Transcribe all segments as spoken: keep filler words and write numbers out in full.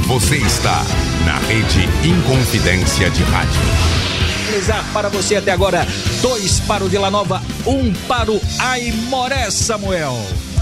Você está na Rede Inconfidência de Rádio. Para você até agora, dois para o Vila Nova, um para o Aimoré, Samuel.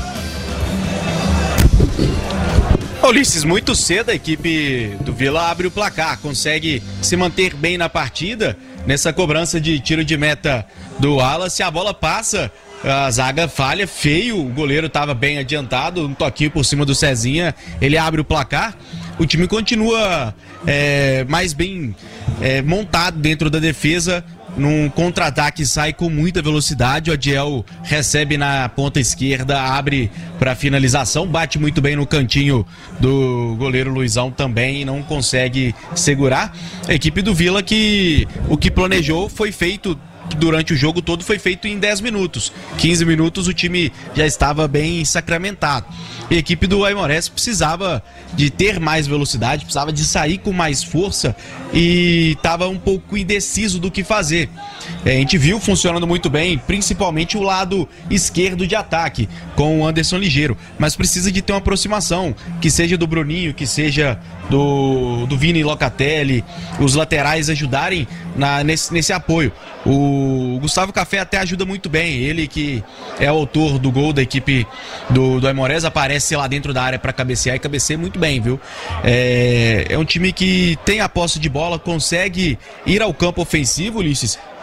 Ulisses, muito cedo a equipe do Vila abre o placar, consegue se manter bem na partida. Nessa cobrança de tiro de meta do Wallace, a bola passa, a zaga falha, feio, o goleiro estava bem adiantado, um toquinho por cima do Cezinha, ele abre o placar. O time continua é, mais bem é, montado dentro da defesa. Num contra-ataque sai com muita velocidade. O Adiel recebe na ponta esquerda, abre para finalização, bate muito bem no cantinho do goleiro Luizão também e não consegue segurar. A equipe do Vila, que o que planejou foi feito durante o jogo todo, foi feito em dez minutos. quinze minutos o time já estava bem sacramentado. A equipe do Aimoré precisava de ter mais velocidade, precisava de sair com mais força e estava um pouco indeciso do que fazer. É, a gente viu funcionando muito bem, principalmente o lado esquerdo de ataque, com o Anderson Ligeiro, mas precisa de ter uma aproximação, que seja do Bruninho, que seja do, do Vini Locatelli, os laterais ajudarem na, nesse, nesse apoio. O Gustavo Café até ajuda muito bem, ele que é o autor do gol da equipe do, do Aimorés, aparece lá dentro da área para cabecear e cabeceia muito bem, viu? É, é um time que tem a posse de bola, consegue ir ao campo ofensivo, Ulisses,